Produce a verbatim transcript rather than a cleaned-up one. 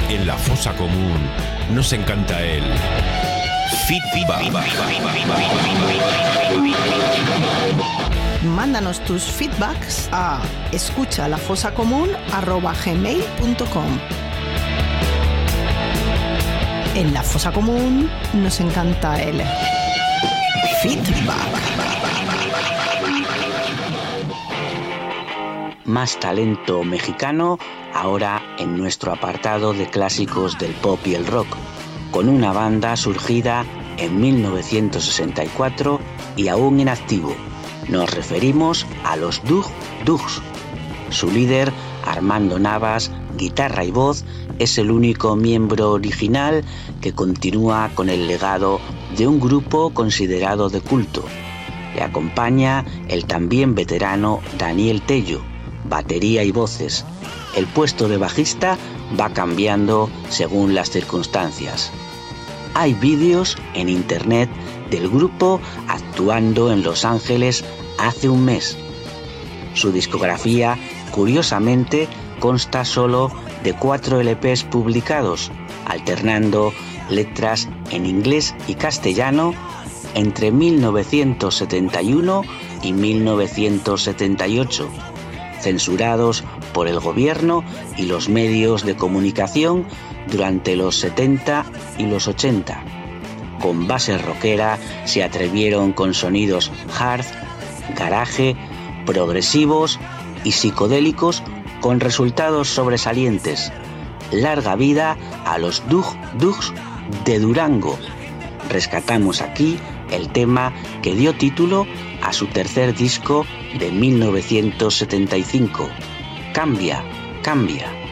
En la fosa común nos encanta el feedback. Mándanos tus feedbacks a escuchalafosacomún arroba gmail punto com. En la fosa común nos encanta el feedback. Más talento mexicano ahora en nuestro apartado de clásicos del pop y el rock, con una banda surgida en mil novecientos sesenta y cuatro y aún en activo. Nos referimos a los Dug Dugs. Su líder, Armando Navas, guitarra y voz, es el único miembro original que continúa con el legado de un grupo considerado de culto. Le acompaña el también veterano Daniel Tello, batería y voces. El puesto de bajista va cambiando según las circunstancias. Hay vídeos en internet del grupo actuando en Los Ángeles hace un mes. Su discografía, curiosamente, consta solo de cuatro L Pes publicados, alternando letras en inglés y castellano entre mil novecientos setenta y uno y mil novecientos setenta y ocho, censurados por el gobierno y los medios de comunicación durante los setenta y los ochenta. Con base rockera se atrevieron con sonidos hard, garage, progresivos y psicodélicos con resultados sobresalientes. Larga vida a los Dug Dugs de Durango. Rescatamos aquí el tema que dio título a su tercer disco de mil novecientos setenta y cinco, Cambia, cambia.